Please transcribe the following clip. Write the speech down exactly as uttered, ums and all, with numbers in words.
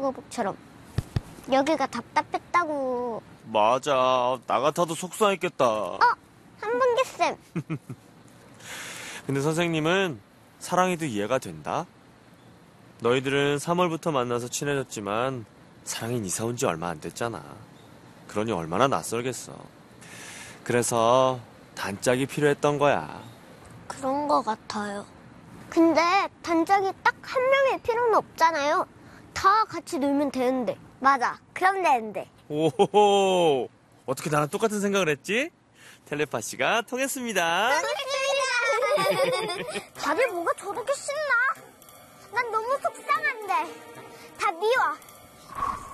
바둑거북처럼. 여기가 답답했다고. 맞아. 나 같아도 속상했겠다. 어? 한번개쌤. 근데 선생님은 사랑해도 이해가 된다? 너희들은 삼월부터 만나서 친해졌지만 사랑인 이사 온 지 얼마 안 됐잖아. 그러니 얼마나 낯설겠어. 그래서 단짝이 필요했던 거야. 그런 거 같아요. 근데 단짝이 딱 한 명일 필요는 없잖아요. 다 같이 놀면 되는데. 맞아. 그럼 되는데. 오호호. 어떻게 나랑 똑같은 생각을 했지? 텔레파시가 통했습니다. 다들 뭐가 저렇게 신나? 난 너무 속상한데. 다 미워.